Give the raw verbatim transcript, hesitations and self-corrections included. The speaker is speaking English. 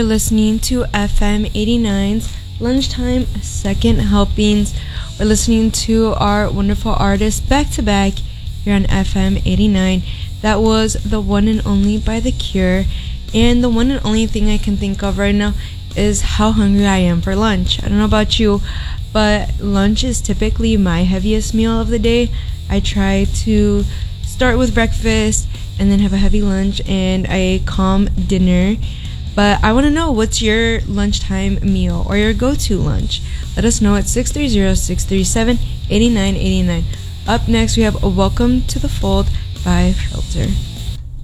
You're listening to F M eighty-nine's Lunchtime Second Helpings. We're listening to our wonderful artists back to back here on F M eighty-nine. That was The One and Only by The Cure. And the one and only thing I can think of right now is how hungry I am for lunch. I don't know about you, but lunch is typically my heaviest meal of the day. I try to start with breakfast and then have a heavy lunch and a calm dinner. But I want to know, what's your lunchtime meal or your go-to lunch? Let us know at six three zero, six three seven, eight nine eight nine. Up next, we have a Welcome to the Fold by Filter.